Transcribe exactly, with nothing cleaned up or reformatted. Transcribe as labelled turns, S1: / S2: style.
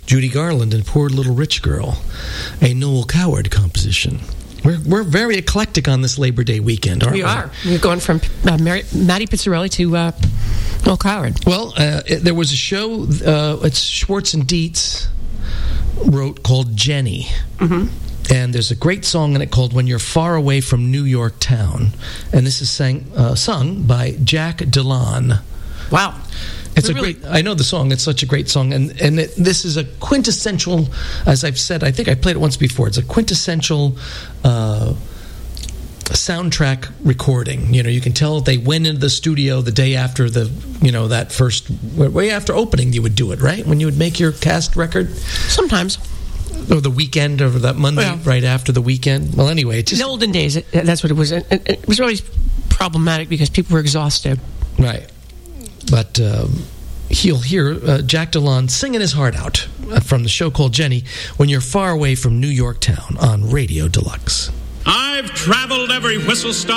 S1: Judy Garland and Poor Little Rich Girl, a Noel Coward composition. We're we're very eclectic on this Labor Day weekend, aren't we?
S2: We are. We're going from uh, Mary, Matty Pizzarelli to uh, Noel Coward.
S1: Well, uh, it, there was a show, uh, it's Schwartz and Dietz wrote, called Jenny. Mm-hmm. And there's a great song in it called When You're Far Away from New York Town. And this is sang, uh, sung by Jack Delon.
S2: Wow.
S1: It's a
S2: really,
S1: great, I know the song, it's such a great song. And, and it, this is a quintessential, as I've said, I think I played it once before, it's a quintessential uh, soundtrack recording. You know, you can tell they went into the studio the day after the, you know, that first, way after opening you would do it, right? When you would make your cast record?
S2: Sometimes.
S1: Or the weekend, or that Monday
S2: Yeah.
S1: right after the weekend. Well, anyway, it just...
S2: In the olden days, it, that's what it was. It, it was always problematic because people were exhausted.
S1: Right. But um, he'll hear uh, Jack Delon singing his heart out uh, from the show called Jenny, When You're Far Away from New York Town on Radio Deluxe.
S3: I've traveled every whistle stop